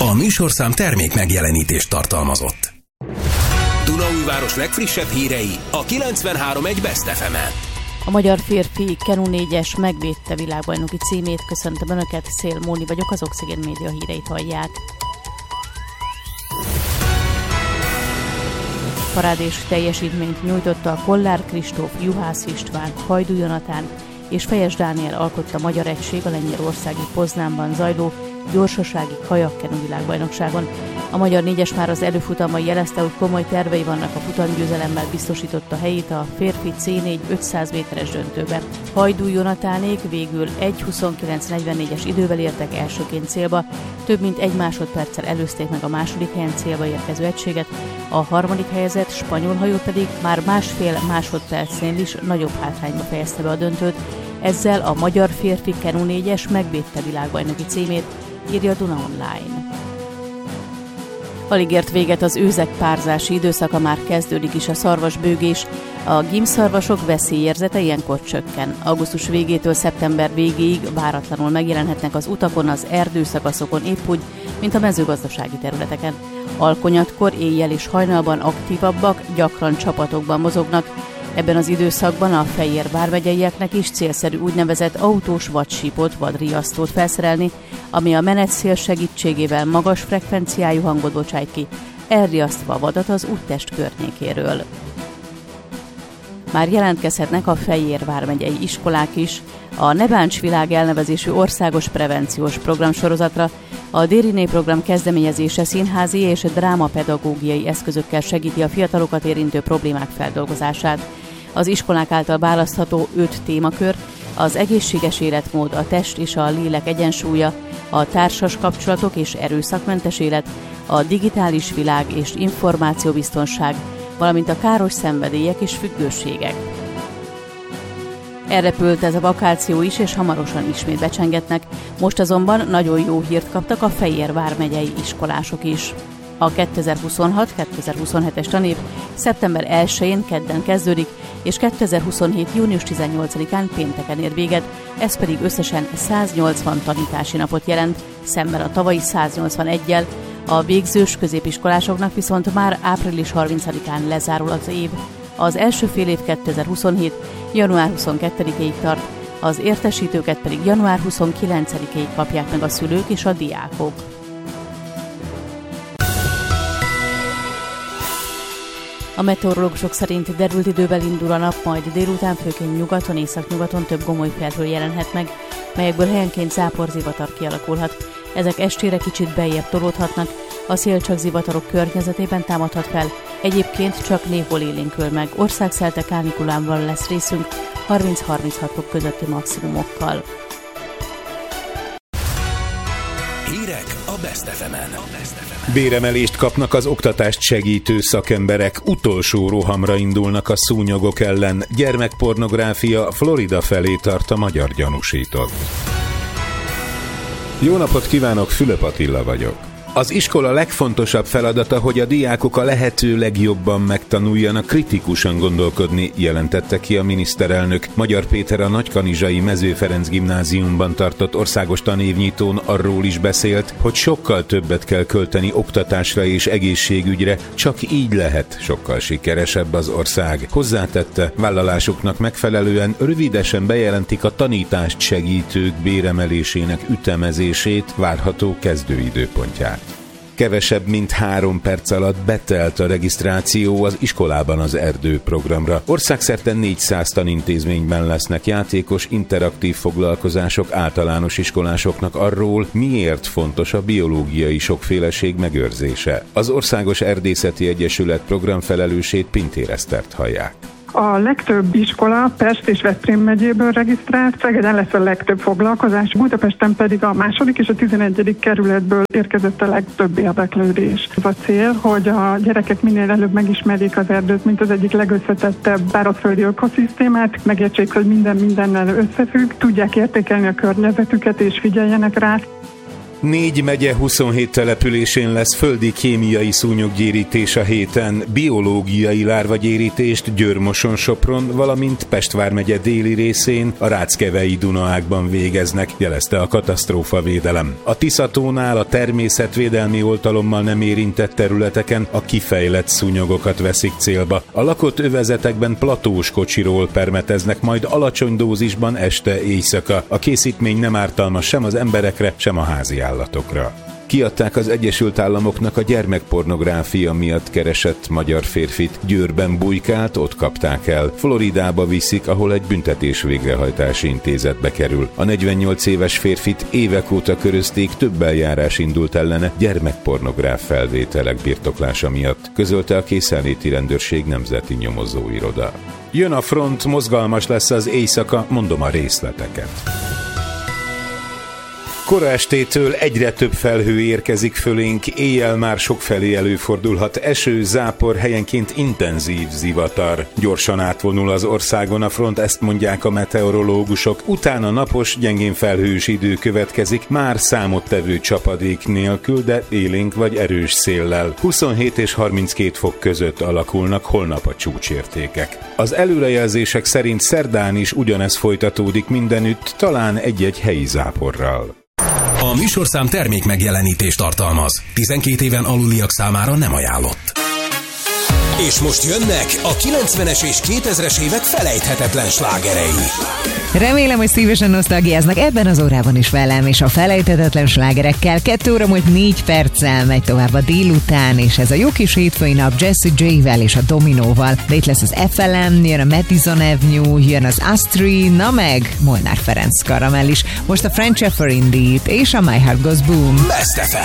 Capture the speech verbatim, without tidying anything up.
A műsorszám termék megjelenítést tartalmazott. Dunaújváros legfrissebb hírei a kilencvenhárom egész egy Best ef emen. A magyar férfi Kenu négyes megvédte világbajnoki címét. Köszöntöm Önöket, Szél Móni vagyok, az Oxigén Média híreit hallják. Parádés teljesítményt nyújtotta a Kollár Kristóf, Juhász István, Hajdú Jonatán és Fejes Dániel alkotta magyar egység a lengyelországi Poznánban zajló gyorsasági kajakkenu világbajnokságon. A magyar négyes már az előfutamban jelezte, hogy komoly tervei vannak, a futamgyőzelemmel biztosította helyét a férfi cé négy ötszáz méteres döntőben. Hajdú Jonatánék végül egy huszonkilenc negyvennégyes idővel értek elsőként célba, több mint egy másodperccel előzték meg a második helyen célba érkező egységet, a harmadik helyezett spanyol hajó pedig már másfél másodpercnél is nagyobb hátrányba fejezte be a döntőt. Ezzel a magyar férfi Kenu négyes megvédte világbajnoki címét, írja Duna Online. Alig ért véget az őzek párzási időszaka, már kezdődik is a szarvasbőgés. A gímszarvasok veszélyérzete ilyenkor csökken. Augusztus végétől szeptember végéig váratlanul megjelenhetnek az utakon, az erdőszakaszokon épp úgy, mint a mezőgazdasági területeken. Alkonyatkor, éjjel és hajnalban aktívabbak, gyakran csapatokban mozognak. Ebben az időszakban a Fejér vármegyeieknek is célszerű úgynevezett autós vadsípot, vadriasztót felszerelni, ami a menetszél segítségével magas frekvenciájú hangot bocsájt ki, elriasztva a vadat az úttest környékéről. Már jelentkezhetnek a Fejér vármegyei iskolák is a Ne Bánts Világ elnevezésű országos prevenciós programsorozatra. A Dériné program kezdeményezése színházi és drámapedagógiai eszközökkel segíti a fiatalokat érintő problémák feldolgozását. Az iskolák által választható öt témakör: az egészséges életmód, a test és a lélek egyensúlya, a társas kapcsolatok és erőszakmentes élet, a digitális világ és információbiztonság, valamint a káros szenvedélyek és függőségek. Elrepült ez a vakáció is, és hamarosan ismét becsengetnek. Most azonban nagyon jó hírt kaptak a Fejér vármegyei iskolások is. A kétezer-huszonhat kétezer-huszonhetes tanév szeptember elsején kedden kezdődik, és kétezer-huszonhét június tizennyolcadikán pénteken ér véget, ez pedig összesen száznyolcvan tanítási napot jelent, szemben a tavalyi száznyolcvaneggyel. A végzős középiskolásoknak viszont már április harmincadikán lezárul az év. Az első fél év kétezer-huszonhét január huszonkettedikéig tart, az értesítőket pedig január huszonkilencedikéig kapják meg a szülők és a diákok. A meteorológusok szerint derült idővel indul a nap, majd délután főként nyugaton, északnyugaton több gomoly felhő jelenhet meg, melyekből helyenként záporzivatar kialakulhat. Ezek estére kicsit beljebb tolódhatnak, a szél csak zivatarok környezetében támadhat fel, egyébként csak néhol élénkül meg. Országszerte kánikulában lesz részünk, harminc-harminchat fok közötti maximumokkal. Hírek a Best ef emen. Béremelést kapnak az oktatást segítő szakemberek, utolsó rohamra indulnak a szúnyogok ellen. Gyermekpornográfia Florida felé tart a magyar gyanúsított. Jó napot kívánok, Fülöp Attila vagyok. Az iskola legfontosabb feladata, hogy a diákok a lehető legjobban megtanuljanak kritikusan gondolkodni, jelentette ki a miniszterelnök. Magyar Péter a Nagykanizsai Mező Ferenc gimnáziumban tartott országos tanévnyitón arról is beszélt, hogy sokkal többet kell költeni oktatásra és egészségügyre, csak így lehet sokkal sikeresebb az ország. Hozzátette, vállalásuknak megfelelően rövidesen bejelentik a tanítást segítők béremelésének ütemezését, várható kezdőidőpontját. Kevesebb, mint három perc alatt betelt a regisztráció az iskolában az erdő programra. Országszerte négyszáz tanintézményben lesznek játékos, interaktív foglalkozások általános iskolásoknak arról, miért fontos a biológiai sokféleség megőrzése. Az Országos Erdészeti Egyesület programfelelősét, Pintér Esztert hallják. A legtöbb iskola Pest és Veszprém megyéből regisztrált, Szegeden lesz a legtöbb foglalkozás, Budapesten pedig a második és a tizenegyedik kerületből érkezett a legtöbb érdeklődés. Az a cél, hogy a gyerekek minél előbb megismerjék az erdőt, mint az egyik legösszetettebb szárazföldi ökoszisztémát, megértsék, hogy minden mindennel összefügg, tudják értékelni a környezetüket és figyeljenek rá. Négy megye huszonhét településén lesz földi kémiai szúnyoggyérítés a héten, biológiai lárvagyérítést Győr-Moson-Sopron, valamint Pest vármegye déli részén, a Ráckevei Dunaágban végeznek, jelezte a katasztrófavédelem. A Tiszatónál a természetvédelmi oltalommal nem érintett területeken a kifejlett szúnyogokat veszik célba. A lakott övezetekben platós kocsiról permeteznek majd alacsony dózisban este éjszaka. A készítmény nem ártalmas sem az emberekre, sem a házi állatokra. Kiadták az Egyesült Államoknak a gyermekpornográfia miatt keresett magyar férfit. Győrben bujkált, ott kapták el. Floridába viszik, ahol egy büntetés végrehajtási intézetbe kerül. A negyvennyolc éves férfit évek óta körözték, több eljárás indult ellene gyermekpornográf felvételek birtoklása miatt, közölte a Készenléti Rendőrség Nemzeti Nyomozóiroda. Jön a front, mozgalmas lesz az éjszaka, mondom a részleteket. Kora estétől egyre több felhő érkezik fölénk, éjjel már sokfelé előfordulhat eső, zápor, helyenként intenzív zivatar. Gyorsan átvonul az országon a front, ezt mondják a meteorológusok. Utána napos, gyengén felhős idő következik, már számottevő csapadék nélkül, de élénk vagy erős széllel. huszonhét és harminckét fok között alakulnak holnap a csúcsértékek. Az előrejelzések szerint szerdán is ugyanez folytatódik mindenütt, talán egy-egy helyi záporral. A műsorszám termék megjelenítést tartalmaz. tizenkét éven aluliak számára nem ajánlott. És most jönnek a kilencvenes és kétezres évek felejthetetlen slágerei. Remélem, hogy szívesen nosztalgiáznak ebben az órában is velem, és a felejthetetlen slágerekkel. Kettő óra múlt négy perccel megy tovább a délután, és ez a jó kis hétfői nap Jessie J-vel és a Dominóval. De itt lesz az ef el em, jön a Madison Avenue, jön az Astri, na meg Molnár Ferenc Karamell is. Most a French Effer Indeed és a My Heart Goes Boom. Best ef em.